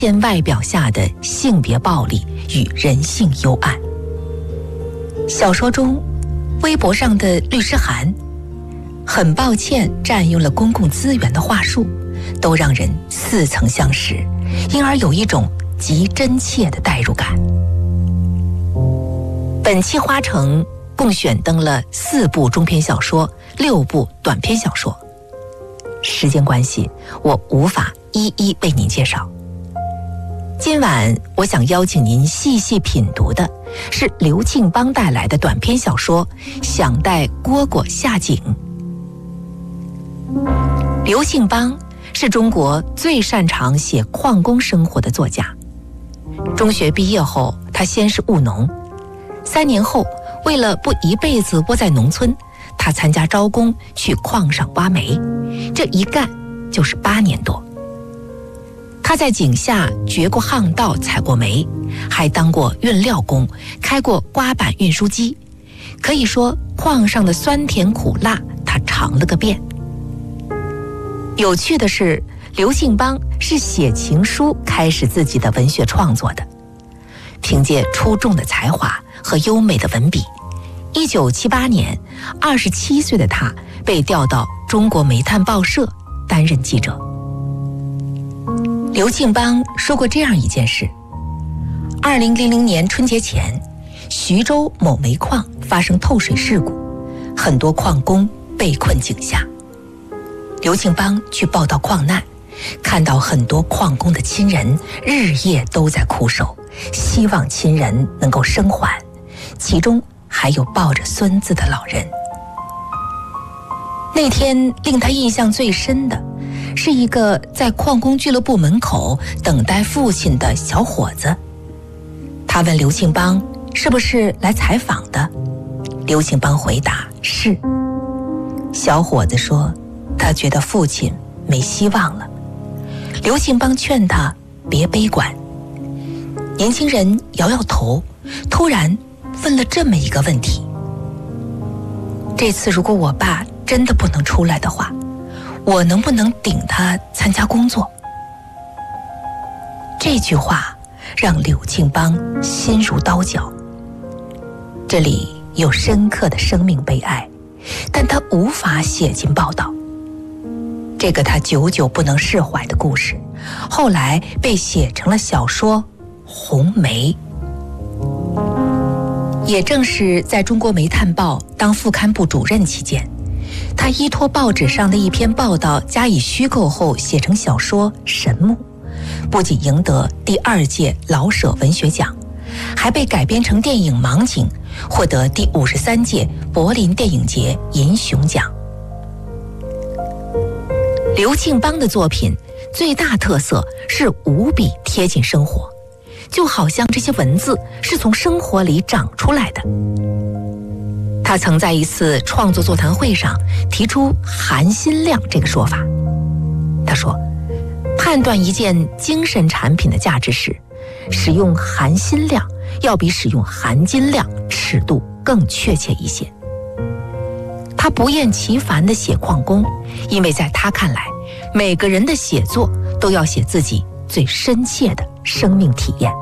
现外表下的性别暴力与人性幽暗。小说中，微博上的律师函很抱歉占用了公共资源的话术，都让人似曾相识，因而有一种极真切的代入感。本期花城共选登了4部中篇小说、6部短篇小说，时间关系，我无法一一为您介绍。今晚我想邀请您细细品读的是刘庆邦带来的短篇小说《想带蝈蝈下井》。刘庆邦是中国最擅长写矿工生活的作家。中学毕业后，他先是务农，3年后，为了不一辈子窝在农村，他参加招工去矿上挖煤，这一干就是8年多。他在井下掘过巷道，采过煤，还当过运料工，开过刮板运输机，可以说矿上的酸甜苦辣他尝了个遍。有趣的是，刘庆邦是写情书开始自己的文学创作的。凭借出众的才华和优美的文笔，1978年27岁的他被调到中国煤炭报社担任记者。刘庆邦说过这样一件事：2000年春节前，徐州某煤矿发生透水事故，很多矿工被困井下。刘庆邦去报道矿难，看到很多矿工的亲人日夜都在苦守，希望亲人能够生还，其中还有抱着孙子的老人。那天令他印象最深的是一个在矿工俱乐部门口等待父亲的小伙子。他问刘庆邦是不是来采访的，刘庆邦回答是。小伙子说他觉得父亲没希望了。刘庆邦劝他别悲观。年轻人摇摇头，突然问了这么一个问题：这次如果我爸真的不能出来的话，我能不能顶他参加工作？这句话让刘庆邦心如刀绞。这里有深刻的生命悲哀，但他无法写进报道。这个他久久不能释怀的故事，后来被写成了小说《红煤》。也正是在中国煤炭报当副刊部主任期间，他依托报纸上的一篇报道加以虚构后写成小说《神木》，不仅赢得第2届老舍文学奖，还被改编成电影《盲井》，获得第53届柏林电影节银熊奖。刘庆邦的作品最大特色是无比贴近生活，就好像这些文字是从生活里长出来的。他曾在一次创作座谈会上提出含金量这个说法。他说，判断一件精神产品的价值时，使用含金量要比使用含金量尺度更确切一些。他不厌其烦地写矿工，因为在他看来，每个人的写作都要写自己最深切的生命体验。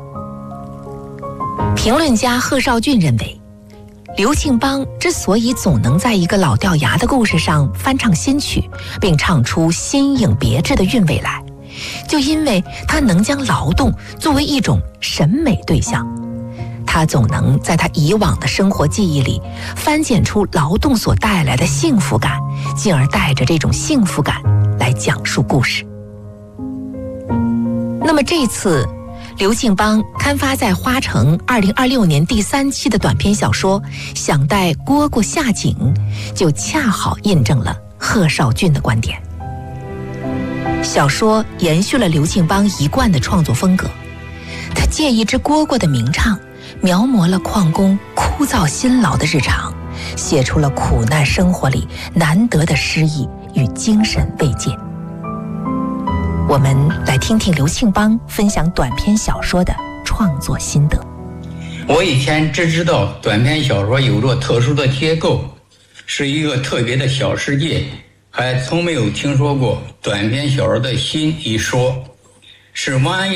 评论家贺绍俊认为，刘庆邦之所以总能在一个老掉牙的故事上翻唱新曲，并唱出新颖别致的韵味来，就因为他能将劳动作为一种审美对象。他总能在他以往的生活记忆里翻检出劳动所带来的幸福感，进而带着这种幸福感来讲述故事。那么这次刘庆邦刊发在花城2026年第3期的短篇小说《想带蝈蝈下井》，就恰好印证了贺绍俊的观点。小说延续了刘庆邦一贯的创作风格，他借一只蝈蝈的鸣唱，描摹了矿工枯燥辛劳的日常，写出了苦难生活里难得的诗意与精神慰藉。我们来听听刘庆邦分享短篇小说的创作心得。 我以前只知道短篇小说有着特殊的结构，是一个特别的小世界，还从没有听说过短篇小说的新一说，是王安忆